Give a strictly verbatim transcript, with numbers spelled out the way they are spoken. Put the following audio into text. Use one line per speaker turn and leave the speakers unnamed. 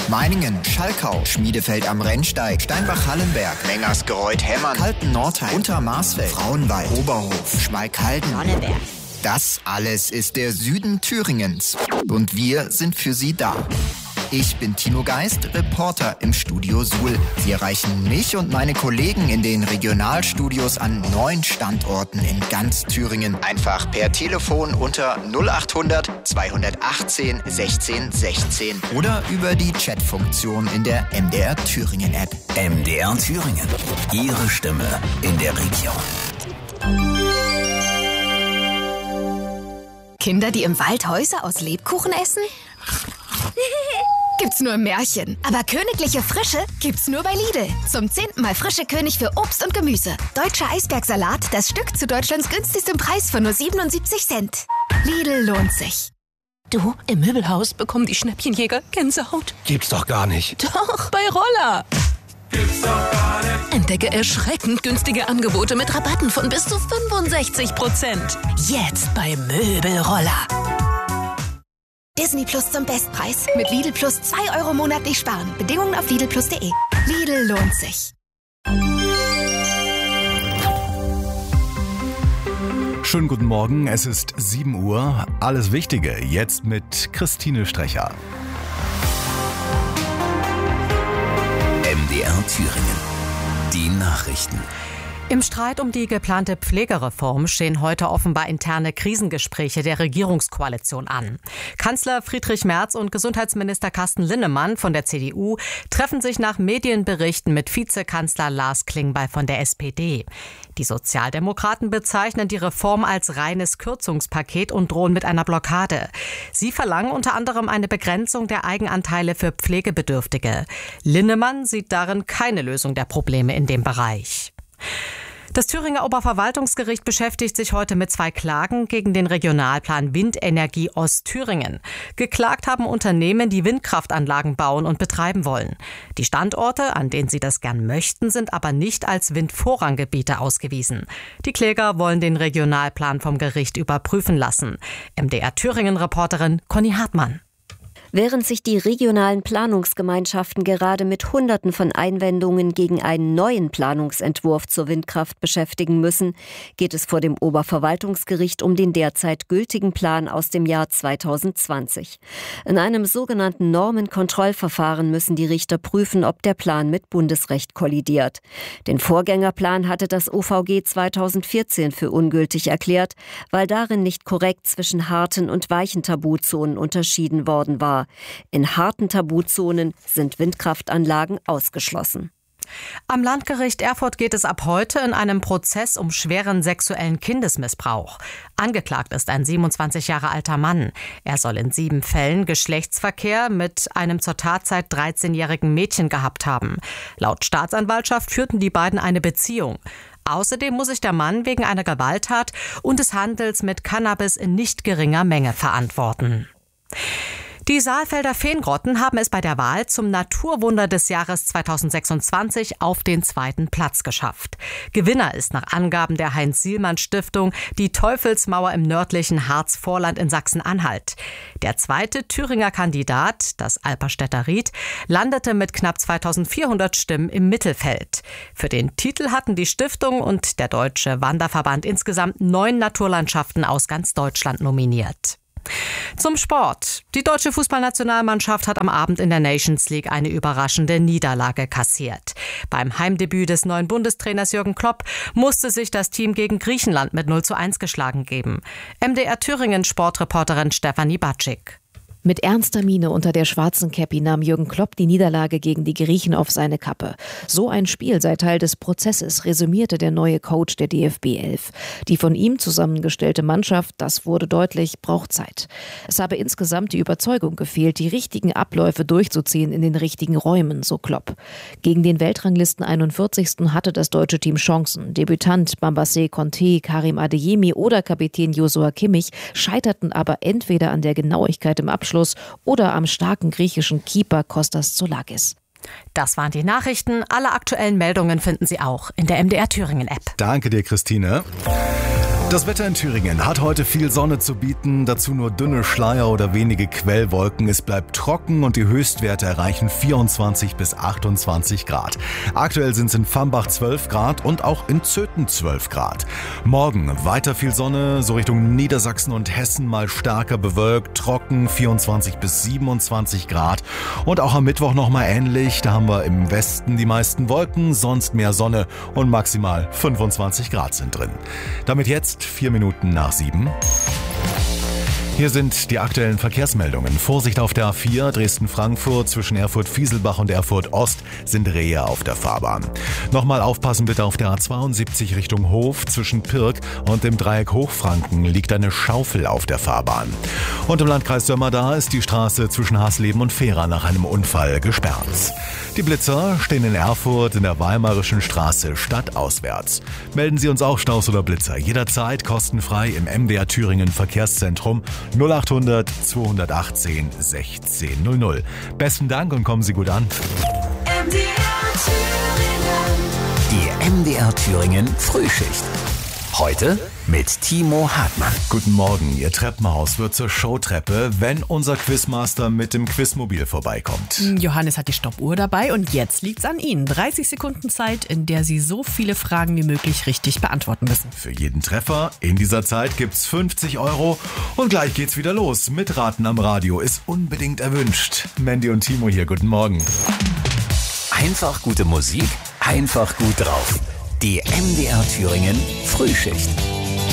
Meiningen, Schalkau, Schmiedefeld am Rennsteig, Steinbach-Hallenberg, Mengersgereuth-Hemmern, Kalten-Nordheim, Untermarsfeld, Frauenwald, Oberhof, Schmalkalden.
Sonneberg.
Das alles ist der Süden Thüringens. Und wir sind für Sie da. Ich bin Tino Geist, Reporter im Studio Suhl. Sie erreichen mich und meine Kollegen in den Regionalstudios an neun Standorten in ganz Thüringen. Einfach per Telefon unter null acht hundert zweihundertachtzehn sechzehn sechzehn oder über die Chatfunktion in der M D R Thüringen App.
M D R Thüringen. Ihre Stimme in der Region.
Kinder, die im Wald Häuser aus Lebkuchen essen? Gibt's nur im Märchen. Aber königliche Frische gibt's nur bei Lidl. Zum zehnten Mal frische König für Obst und Gemüse. Deutscher Eisbergsalat, das Stück zu Deutschlands günstigstem Preis von nur siebenundsiebzig Cent. Lidl lohnt sich.
Du, im Möbelhaus bekommen die Schnäppchenjäger Gänsehaut.
Gibt's doch gar nicht.
Doch, bei Roller.
Gibt's doch gar nicht.
Entdecke erschreckend günstige Angebote mit Rabatten von bis zu fünfundsechzig Prozent. Jetzt bei Möbelroller.
Disney Plus zum Bestpreis. Mit Lidl Plus zwei Euro monatlich sparen. Bedingungen auf lidl plus punkt de. Lidl lohnt sich.
Schönen guten Morgen, es ist sieben Uhr. Alles Wichtige jetzt mit Christine Strecher.
M D R Thüringen. Die Nachrichten.
Im Streit um die geplante Pflegereform stehen heute offenbar interne Krisengespräche der Regierungskoalition an. Kanzler Friedrich Merz und Gesundheitsminister Carsten Linnemann von der C D U treffen sich nach Medienberichten mit Vizekanzler Lars Klingbeil von der S P D. Die Sozialdemokraten bezeichnen die Reform als reines Kürzungspaket und drohen mit einer Blockade. Sie verlangen unter anderem eine Begrenzung der Eigenanteile für Pflegebedürftige. Linnemann sieht darin keine Lösung der Probleme in dem Bereich. Das Thüringer Oberverwaltungsgericht beschäftigt sich heute mit zwei Klagen gegen den Regionalplan Windenergie Ostthüringen. Geklagt haben Unternehmen, die Windkraftanlagen bauen und betreiben wollen. Die Standorte, an denen sie das gern möchten, sind aber nicht als Windvorranggebiete ausgewiesen. Die Kläger wollen den Regionalplan vom Gericht überprüfen lassen. M D R Thüringen-Reporterin Conny Hartmann.
Während sich die regionalen Planungsgemeinschaften gerade mit Hunderten von Einwendungen gegen einen neuen Planungsentwurf zur Windkraft beschäftigen müssen, geht es vor dem Oberverwaltungsgericht um den derzeit gültigen Plan aus dem Jahr zweitausendzwanzig. In einem sogenannten Normenkontrollverfahren müssen die Richter prüfen, ob der Plan mit Bundesrecht kollidiert. Den Vorgängerplan hatte das O V G zweitausendvierzehn für ungültig erklärt, weil darin nicht korrekt zwischen harten und weichen Tabuzonen unterschieden worden war. In harten Tabuzonen sind Windkraftanlagen ausgeschlossen.
Am Landgericht Erfurt geht es ab heute in einem Prozess um schweren sexuellen Kindesmissbrauch. Angeklagt ist ein siebenundzwanzig Jahre alter Mann. Er soll in sieben Fällen Geschlechtsverkehr mit einem zur Tatzeit dreizehnjährigen Mädchen gehabt haben. Laut Staatsanwaltschaft führten die beiden eine Beziehung. Außerdem muss sich der Mann wegen einer Gewalttat und des Handels mit Cannabis in nicht geringer Menge verantworten. Die Saalfelder Feengrotten haben es bei der Wahl zum Naturwunder des Jahres zweitausendsechsundzwanzig auf den zweiten Platz geschafft. Gewinner ist nach Angaben der Heinz-Sielmann-Stiftung die Teufelsmauer im nördlichen Harzvorland in Sachsen-Anhalt. Der zweite Thüringer Kandidat, das Alperstädter Ried, landete mit knapp zweitausendvierhundert Stimmen im Mittelfeld. Für den Titel hatten die Stiftung und der Deutsche Wanderverband insgesamt neun Naturlandschaften aus ganz Deutschland nominiert. Zum Sport. Die deutsche Fußballnationalmannschaft hat am Abend in der Nations League eine überraschende Niederlage kassiert. Beim Heimdebüt des neuen Bundestrainers Jürgen Klopp musste sich das Team gegen Griechenland mit null zu eins geschlagen geben. M D R Thüringen Sportreporterin Stefanie Batschik.
Mit ernster Miene unter der schwarzen Käppi nahm Jürgen Klopp die Niederlage gegen die Griechen auf seine Kappe. So ein Spiel sei Teil des Prozesses, resümierte der neue Coach der D F B elf. Die von ihm zusammengestellte Mannschaft, das wurde deutlich, braucht Zeit. Es habe insgesamt die Überzeugung gefehlt, die richtigen Abläufe durchzuziehen in den richtigen Räumen, so Klopp. Gegen den Weltranglisten einundvierzigsten hatte das deutsche Team Chancen. Debütant Bambassé Conté, Karim Adeyemi oder Kapitän Joshua Kimmich scheiterten aber entweder an der Genauigkeit im Abschluss oder am starken griechischen Keeper Kostas Zoulakis.
Das waren die Nachrichten. Alle aktuellen Meldungen finden Sie auch in der M D R Thüringen App.
Danke dir, Christine. Das Wetter in Thüringen hat heute viel Sonne zu bieten, dazu nur dünne Schleier oder wenige Quellwolken. Es bleibt trocken und die Höchstwerte erreichen vierundzwanzig bis achtundzwanzig Grad. Aktuell sind es in Vambach zwölf Grad und auch in Zöthen zwölf Grad. Morgen weiter viel Sonne, so Richtung Niedersachsen und Hessen mal stärker bewölkt, trocken, vierundzwanzig bis siebenundzwanzig Grad. Und auch am Mittwoch nochmal ähnlich, da haben wir im Westen die meisten Wolken, sonst mehr Sonne und maximal fünfundzwanzig Grad sind drin. Damit jetzt vier Minuten nach sieben. Hier sind die aktuellen Verkehrsmeldungen. Vorsicht auf der A vier, Dresden-Frankfurt, zwischen Erfurt-Fieselbach und Erfurt-Ost sind Rehe auf der Fahrbahn. Nochmal aufpassen bitte auf der A zweiundsiebzig Richtung Hof, zwischen Pirk und dem Dreieck Hochfranken liegt eine Schaufel auf der Fahrbahn. Und im Landkreis Sömmerda ist die Straße zwischen Hasleben und Fehra nach einem Unfall gesperrt. Die Blitzer stehen in Erfurt in der Weimarischen Straße stadtauswärts. Melden Sie uns auch Staus oder Blitzer jederzeit kostenfrei im M D R Thüringen Verkehrszentrum null acht hundert zweihundertachtzehn sechzehn null null. Besten Dank und kommen Sie gut an.
M D R Thüringen. Die M D R Thüringen Frühschicht. Heute mit Timo Hartmann.
Guten Morgen. Ihr Treppenhaus wird zur Showtreppe, wenn unser Quizmaster mit dem Quizmobil vorbeikommt.
Johannes hat die Stoppuhr dabei und jetzt liegt's an Ihnen. dreißig Sekunden Zeit, in der Sie so viele Fragen wie möglich richtig beantworten müssen.
Für jeden Treffer in dieser Zeit gibt's fünfzig Euro und gleich geht's wieder los. Mitraten am Radio ist unbedingt erwünscht. Mandy und Timo hier, guten Morgen.
Einfach gute Musik, einfach gut drauf. Die M D R Thüringen Frühschicht.